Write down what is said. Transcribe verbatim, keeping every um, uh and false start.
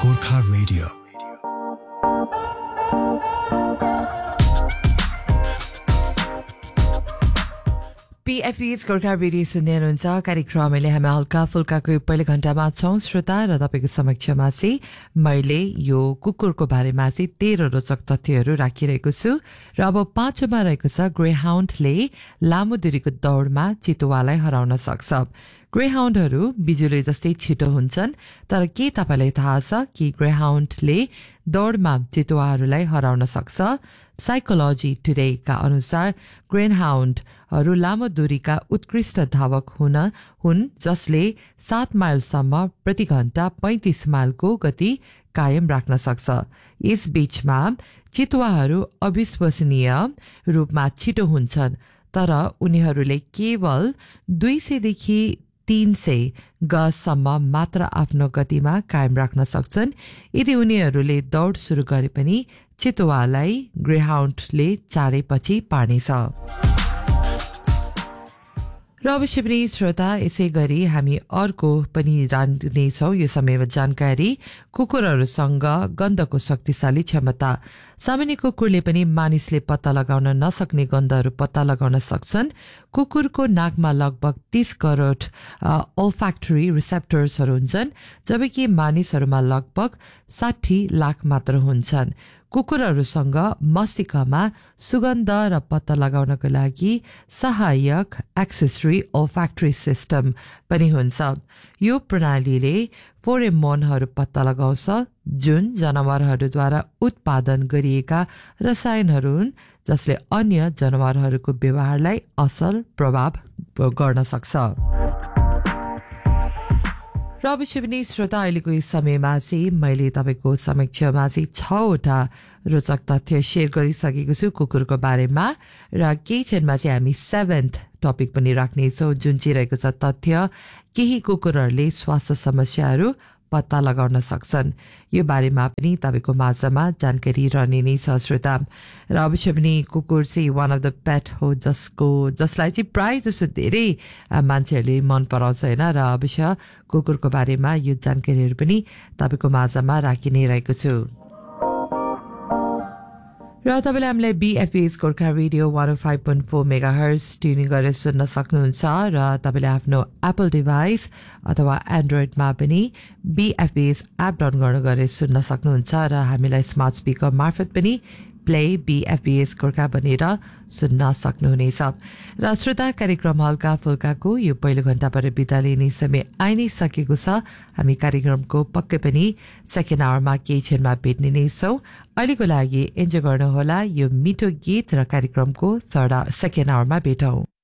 Gorkha Radio. P F B's Gorkha radio सुन्दै हुनुहुन्छ। कार्यक्रमले हामी हल्का फुल्काको पहिलो घण्टामा छौं श्रोता र तपाईको समक्षमा चाहिँ मैले यो कुकुरको बारेमा चाहिँ तेह्र रोचक तथ्यहरू राखिरहेको छु र अब पाँचौंमा रहेको छ ग्रेहाउन्डले लामो दूरीको दौडमा चितुवालाई हराउन सक्छ। ग्रेहाउन्डहरू बिजुली जस्तै छिटो हुन्छन्, तर के तपाईलाई थाहा छ कि ग्रेहाउन्डले दौडमा चितुवाहरूलाई हराउन सक्छ? साइकोलोजी टुडे का अनुसार ग्रेहाउन्डहरू लामो दूरीका उत्कृष्ट धावक हुन हुन् जसले सात माइलसम्म प्रति घण्टा पैंतीस माइलको गति कायम राख्न सक्छ। यस बीचमा चितुवाहरू अविश्वसनीय रूपमा छिटो हुन्छन्, तर उनीहरूले केवल दुई सय देखि तीन सय गजसम्म मात्र आफ्नो गतिमा कायम राख्न सक्छन्। यदि उनीहरूले दौड सुरु गरे पनि चितुवालाई ग्रेहाउन्डले चारैपछि पार्नेछ। र अवश्य पनि श्रोता, यसै गरी हामी अर्को पनि जान्नेछौँ यो समयमा जानकारी। कुकुरहरूसँग गन्धको शक्तिशाली क्षमता। सामान्य कुकुरले पनि मानिसले पत्ता लगाउन नसक्ने गन्धहरू पत्ता लगाउन सक्छन्। कुकुरको नाकमा लगभग तीस करोड ओल्फ्याक्टरी रिसेप्टर्सहरू हुन्छन्, जबकि मानिसहरूमा लगभग साठी लाख मात्र हुन्छन्। कुकुरहरूसँग मस्तिष्कमा सुगन्ध र पत्ता लगाउनको लागि सहायक एक्सेसरी ओल्फ्याक्टरी सिस्टम पनि हुन्छ। यो प्रणालीले फेरोमोनहरू पत्ता लगाउँछ, जुन जनावरहरूद्वारा उत्पादन गरिएका रसायनहरू हुन् जसले अन्य जनावरहरूको व्यवहारलाई असल प्रभाव गर्न सक्छ। र अवश्य पनि श्रोता, अहिलेको यस समयमा चाहिँ मैले तपाईको समक्षमा चाहिँ छवटा रोचक तथ्य शेयर गरिसकेको छु कुकुरको बारेमा, र केही क्षणमा चाहिँ हामी सेभेन्थ टपिक पनि राख्नेछौँ, जुन चाहिँ रहेको छ तथ्य केही कुकुरहरूले स्वास्थ्य समस्याहरू पत्ता लगाउन सक्छन्। यो बारेमा पनि तपाईको माझमा जानकारी रहने नै छ श्रोता। र अवश्य पनि कुकुर चाहिँ वान अफ द पेट हो जसको जसलाई चाहिँ प्राय जसो धेरै मान्छेहरूले मन पराउँछ होइन। र अवश्य कुकुरको बारेमा यो जानकारीहरू पनि तपाईको माझमा राखि नै रहेको छु। र तपाईले हामीलाई बीएफबीएस गोर्खा रेडियो वान ओ five point four mega hertz tuning गरेर सुन्न सक्नुहुन्छ, र तपाईले आफ्नो एप्पल डिभाइस अथवा एन्ड्रोइडमा पनि बीएफबीएस एप डाउनलोड गर्न गरेर सुन्न सक्नुहुन्छ, र हामीलाई स्मार्ट स्पिकर मार्फत पनि प्ले बीएफबीएस गोर्खा भनेर सुन्न सक्नुहुनेछ। र श्रोता, कार्यक्रम हल्का फुल्काको यो पहिलो घण्टाबाट बिदा लिने समय आइ नै सकेको छ। हामी कार्यक्रमको पक्कै पनि सेकेन्ड आवरमा केही क्षणमा भेट्ने नै छौँ। अहिलेको लागि इन्जोय गर्नुहोला यो मिठो गीत, र कार्यक्रमको थर्ड सेकेन्ड आवरमा भेटौँ।